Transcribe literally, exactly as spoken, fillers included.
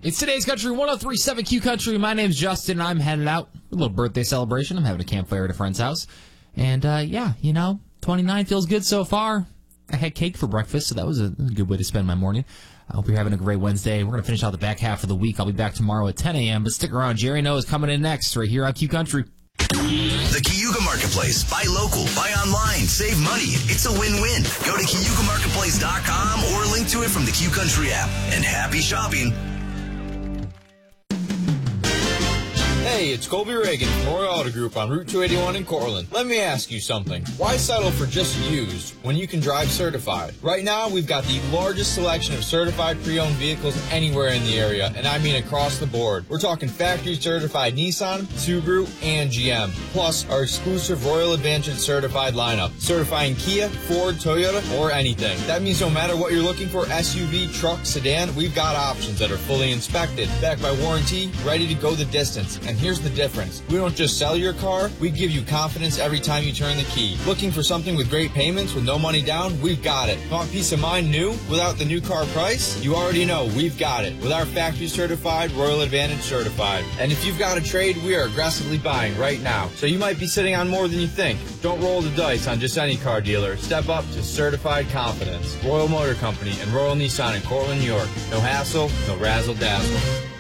It's Today's Country, one oh three point seven Q Country. My name's Justin, and I'm headed out for a little birthday celebration. I'm having a campfire at a friend's house. And, uh, yeah, you know, twenty-nine feels good so far. I had cake for breakfast, so that was a good way to spend my morning. I hope you're having a great Wednesday. We're going to finish out the back half of the week. I'll be back tomorrow at ten a.m., but stick around. Jerry Noah is coming in next right here on Q Country. The Cayuga Marketplace. Buy local. Buy online. Save money. It's a win-win. Go to Cayuga Marketplace dot com or link to it from the Q Country app. And happy shopping. Hey, it's Colby Reagan from Royal Auto Group on Route two eighty-one in Cortland. Let me ask you something. Why settle for just used when you can drive certified? Right now, we've got the largest selection of certified pre-owned vehicles anywhere in the area, and I mean across the board. We're talking factory-certified Nissan, Subaru, and G M, plus our exclusive Royal Advantage certified lineup, certifying Kia, Ford, Toyota, or anything. That means no matter what you're looking for, S U V, truck, sedan, we've got options that are fully inspected, backed by warranty, ready to go the distance. And here's the difference. We don't just sell your car, we give you confidence every time you turn the key. Looking for something with great payments with no money down? We've got it. Want peace of mind new without the new car price? You already know we've got it with our factory certified, Royal Advantage certified. And if you've got a trade, we are aggressively buying right now. So you might be sitting on more than you think. Don't roll the dice on just any car dealer. Step up to certified confidence. Royal Motor Company and Royal Nissan in Cortland, New York. No hassle, no razzle dazzle.